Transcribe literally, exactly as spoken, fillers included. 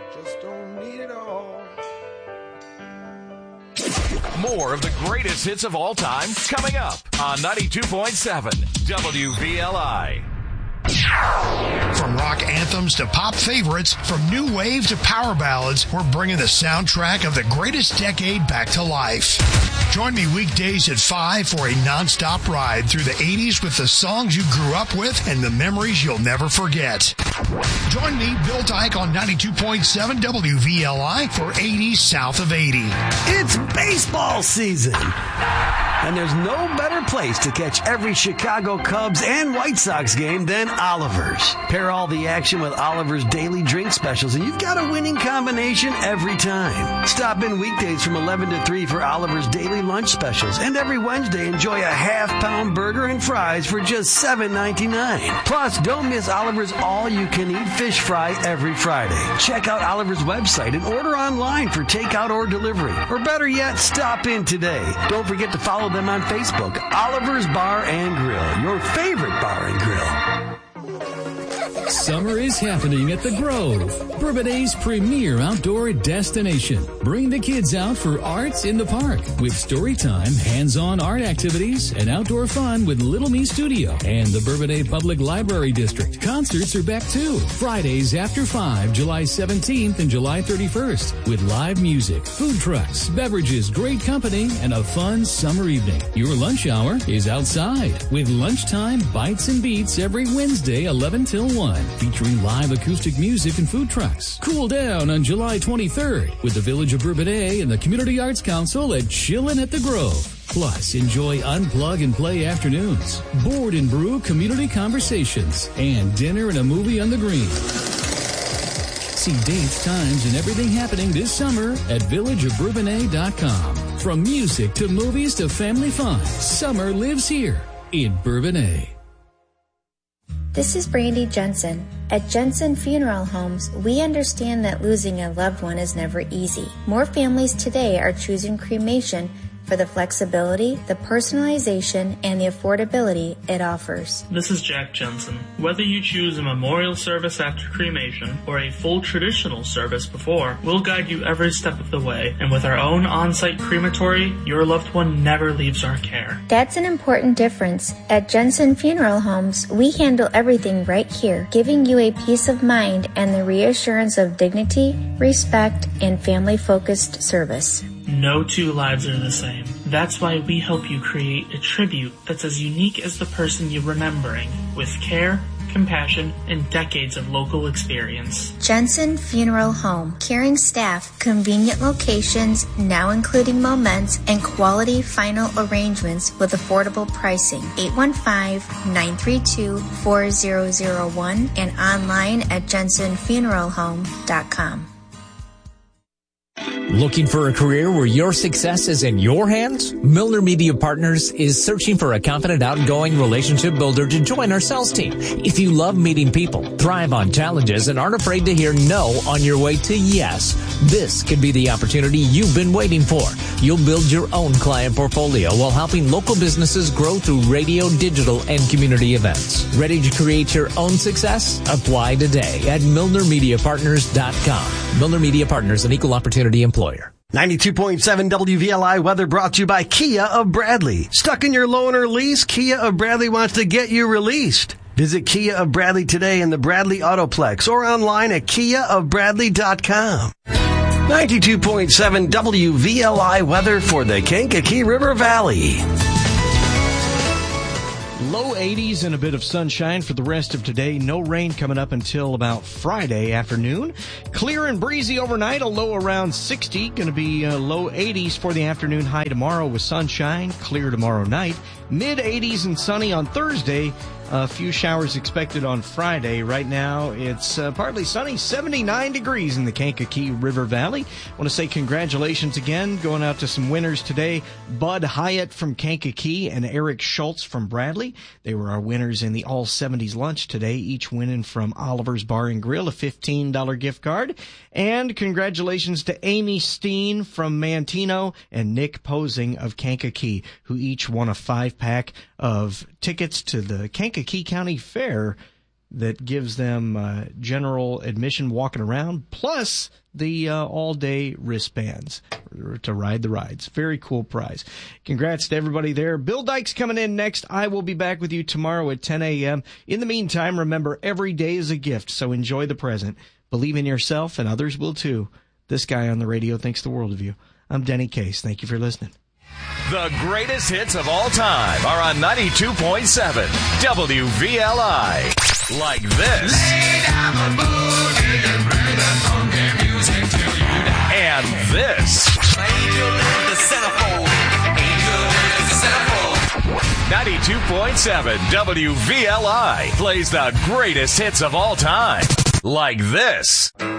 just don't need it all. More of the greatest hits of all time coming up on ninety-two point seven W V L I. From rock anthems to pop favorites, from new wave to power ballads, we're bringing the soundtrack of the greatest decade back to life. Join me weekdays at five for a nonstop ride through the eighties with the songs you grew up with and the memories you'll never forget. Join me, Bill Dyke, on ninety-two point seven W V L I for eighties South of eighty. It's baseball season, and there's no better place to catch every Chicago Cubs and White Sox game than Oliver's. Pair all the action with Oliver's daily drink specials, and you've got a winning combination every time. Stop in weekdays from eleven to three for Oliver's daily lunch specials, and every Wednesday enjoy a half-pound burger and fries for just seven ninety-nine. Plus, don't miss Oliver's all-you-can-eat fish fry every Friday. Check out Oliver's website and order online for takeout or delivery. Or better yet, stop in today. Don't forget to follow them on Facebook, Oliver's Bar and Grill, your favorite bar and grill. Summer is happening at The Grove, Bourbonnais' premier outdoor destination. Bring the kids out for arts in the park with story time, hands-on art activities, and outdoor fun with Little Me Studio and the Bourbonnais Public Library District. Concerts are back too. Fridays after five, July seventeenth and July thirty-first with live music, food trucks, beverages, great company, and a fun summer evening. Your lunch hour is outside with lunchtime bites and beats every Wednesday, eleven till one. Featuring live acoustic music and food trucks. Cool down on July twenty-third with the Village of Bourbonnais and the Community Arts Council at Chillin' at the Grove. Plus, enjoy unplug and play afternoons, board and brew community conversations, and dinner and a movie on the green. See dates, times, and everything happening this summer at village of bourbonnais dot com. From music to movies to family fun, summer lives here in Bourbonnais. This is Brandy Jensen. At Jensen Funeral Homes, we understand that losing a loved one is never easy. More families today are choosing cremation for the flexibility, the personalization, and the affordability it offers. This is Jack Jensen. Whether you choose a memorial service after cremation or a full traditional service before, we'll guide you every step of the way. And with our own on-site crematory, your loved one never leaves our care. That's an important difference. At Jensen Funeral Homes, we handle everything right here, giving you a peace of mind and the reassurance of dignity, respect, and family-focused service. No two lives are the same. That's why we help you create a tribute that's as unique as the person you're remembering, with care, compassion, and decades of local experience. Jensen Funeral Home. Caring staff, convenient locations, now including moments, and quality final arrangements with affordable pricing. eight one five, nine three two, four zero zero one and online at jensen funeral home dot com. Looking for a career where your success is in your hands? Milner Media Partners is searching for a confident, outgoing relationship builder to join our sales team. If you love meeting people, thrive on challenges, and aren't afraid to hear no on your way to yes, this could be the opportunity you've been waiting for. You'll build your own client portfolio while helping local businesses grow through radio, digital, and community events. Ready to create your own success? Apply today at milner media partners dot com. Milner Media Partners, an equal opportunity employer. ninety-two point seven W V L I weather brought to you by Kia of Bradley. Stuck in your loan or lease? Kia of Bradley wants to get you released. Visit Kia of Bradley today in the Bradley Autoplex or online at kia of bradley dot com. ninety-two point seven W V L I weather for the Kankakee River Valley. Low eighties and a bit of sunshine for the rest of today. No rain coming up until about Friday afternoon. Clear and breezy overnight, a low around sixty. Going to be uh, low eighties for the afternoon, high tomorrow with sunshine. Clear tomorrow night. Mid eighties and sunny on Thursday. A few showers expected on Friday. Right now, it's uh, partly sunny, seventy-nine degrees in the Kankakee River Valley. I want to say congratulations again, going out to some winners today. Bud Hyatt from Kankakee and Eric Schultz from Bradley. They were our winners in the All seventies lunch today, each winning from Oliver's Bar and Grill, a fifteen dollars gift card. And congratulations to Amy Steen from Mantino and Nick Posing of Kankakee, who each won a five-pack of tickets to the Kankakee County Fair that gives them uh, general admission walking around, plus the uh, all-day wristbands to ride the rides. Very cool prize. Congrats to everybody there. Bill Dykes coming in next. I will be back with you tomorrow at ten a.m. In the meantime, remember, every day is a gift, so enjoy the present. Believe in yourself, and others will too. This guy on the radio thinks the world of you. I'm Denny Case. Thank you for listening. The greatest hits of all time are on ninety-two point seven W V L I. Like this. Lay down the boogie and bring that funky music till you die. And this. Angel in the centerfold. Angel in the centerfold. ninety-two point seven W V L I plays the greatest hits of all time. Like this.